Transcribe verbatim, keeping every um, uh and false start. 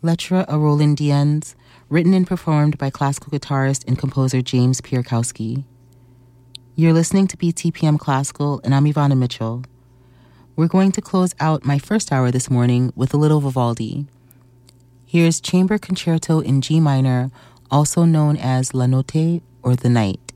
Lettre à Roland Dienz, written and performed by classical guitarist and composer James Pierkowski. You're listening to B T P M Classical, and I'm Ivana Mitchell. We're going to close out my first hour this morning with a little Vivaldi. Here's Chamber Concerto in G minor, also known as La Notte or The Night.